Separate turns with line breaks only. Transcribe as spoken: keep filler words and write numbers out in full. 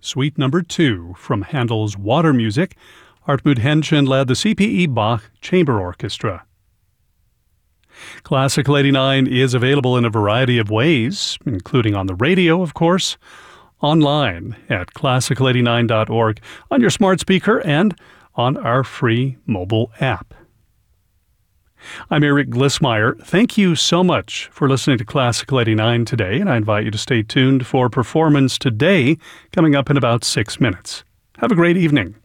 Suite Number two from Handel's Water Music. Hartmut Henschen led the C P E Bach Chamber Orchestra. Classical eighty-nine is available in a variety of ways, including on the radio, of course, online at classical eighty-nine dot org, on your smart speaker, and on our free mobile app. I'm Eric Glissmeyer. Thank you so much for listening to Classical eighty-nine today, and I invite you to stay tuned for Performance Today, coming up in about six minutes. Have a great evening.